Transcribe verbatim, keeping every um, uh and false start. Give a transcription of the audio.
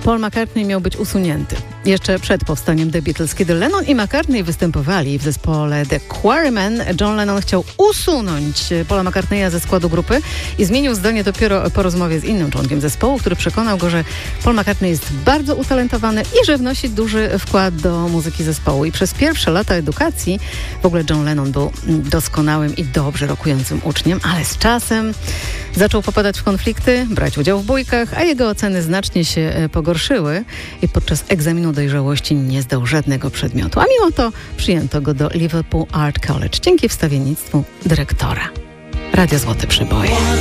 Paul McCartney miał być usunięty jeszcze przed powstaniem The Beatles. Kiedy Lennon i McCartney występowali w zespole The Quarrymen, John Lennon chciał usunąć Paula McCartneya ze składu grupy i zmienił zdanie dopiero po rozmowie z innym członkiem zespołu, który przekonał go, że Paul McCartney jest bardzo utalentowany i że wnosi duży wkład do muzyki zespołu. I przez pierwsze lata edukacji w ogóle John Lennon był doskonałym i dobrze rokującym uczniem, ale z czasem zaczął popadać w konflikty, brać udział w bójkach, a jego oceny znacznie się pogorszyły i podczas egzaminu dojrzałości nie zdał żadnego przedmiotu. A mimo to przyjęto go do Liverpool Art College dzięki wstawiennictwu dyrektora. Radio Złote Przeboje.